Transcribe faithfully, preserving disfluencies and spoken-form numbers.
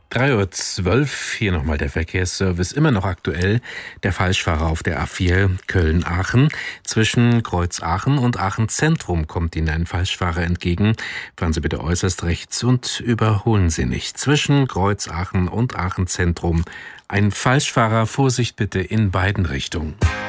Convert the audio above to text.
drei Uhr zwölf, hier nochmal der Verkehrsservice, immer noch aktuell. Der Falschfahrer auf der A vier Köln-Aachen. Zwischen Kreuz Aachen und Aachen Zentrum kommt Ihnen ein Falschfahrer entgegen. Fahren Sie bitte äußerst rechts und überholen Sie nicht. Zwischen Kreuz Aachen und Aachen Zentrum ein Falschfahrer, Vorsicht bitte in beiden Richtungen.